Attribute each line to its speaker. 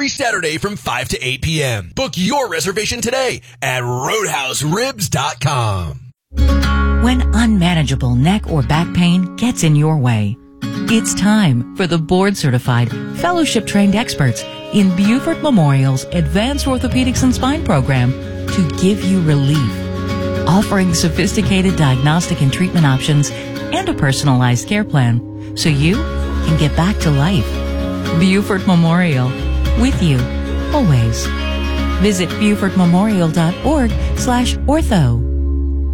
Speaker 1: every Saturday from 5 to 8 p.m. Book your reservation today at RoadhouseRibs.com.
Speaker 2: When unmanageable neck or back pain gets in your way, it's time for the board-certified, fellowship-trained experts in Buford Memorial's Advanced Orthopedics and Spine program to give you relief, offering sophisticated diagnostic and treatment options and a personalized care plan so you can get back to life. Buford Memorial, with you, always. Visit BufordMemorial.org/ortho.